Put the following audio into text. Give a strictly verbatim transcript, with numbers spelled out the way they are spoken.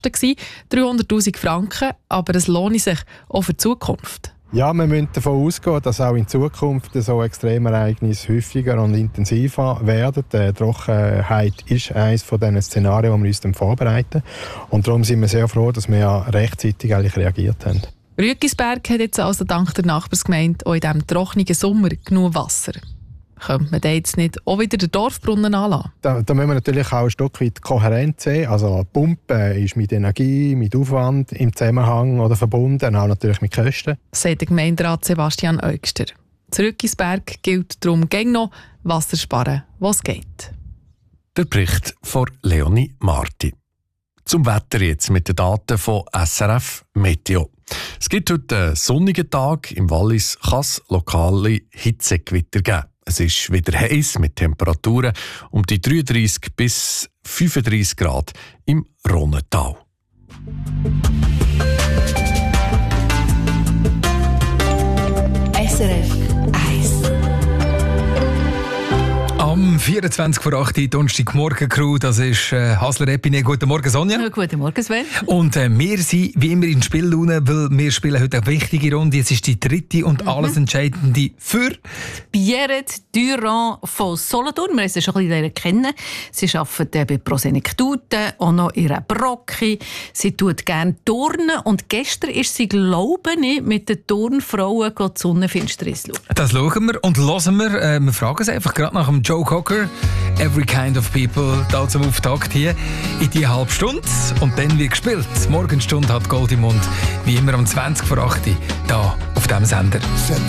dreihunderttausend Franken, aber es lohnt sich auch für die Zukunft. Ja, wir müssen davon ausgehen, dass auch in Zukunft so Extremereignisse häufiger und intensiver werden. Die Trockenheit ist eines von diesen Szenarien, die wir uns dann vorbereiten. Und darum sind wir sehr froh, dass wir ja rechtzeitig eigentlich reagiert haben. Rüeggisberg hat jetzt also dank der Nachbarsgemeinde auch in diesem trockenen Sommer genug Wasser. Könnte man da jetzt nicht auch wieder den Dorfbrunnen anlassen? Da, da müssen wir natürlich auch ein Stück weit kohärent sehen. Also die Pumpe ist mit Energie, mit Aufwand im Zusammenhang oder verbunden, auch natürlich mit Kosten. Sagt der Gemeinderat Sebastian Eugster. Zu Rüeggisberg gilt darum gegen noch Wasser sparen, was geht. Der Bericht von Leonie Marti. Zum Wetter jetzt mit den Daten von S R F Meteo. Es gibt heute einen sonnigen Tag. Im Wallis kann es lokale Hitzegewitter geben. Es ist wieder heiß mit Temperaturen um die dreiunddreissig bis fünfunddreissig Grad im Rhonental. S R F eins. Am vierundzwanzig vor acht Uhr, Donnerstagmorgen-Crew, das ist äh, Hasler-Epine. Guten Morgen, Sonja. Ja, guten Morgen, Sven. Und äh, wir sind wie immer in Spiellaune, weil wir spielen heute eine wichtige Runde. Es ist die dritte und mhm. alles Entscheidende für Pierrette Durand von Solothurn. Wir haben sie schon ein bisschen kennen. Sie arbeitet bei Prosenektute, auch noch in einer Brocke. Sie tut gerne turnen und gestern ist sie, glaube ich, mit den Turnfrauen die Sonnenfinsternis schauen. Das schauen wir und hören wir. Äh, wir fragen sie einfach gerade nach dem Joe Cocker, Every Kind of People, da zum Auftakt hier in die halbe Stunde. Und dann wird gespielt. Morgenstunde hat Gold im Mund, wie immer um zwanzig vor acht Uhr, da auf diesem Sender.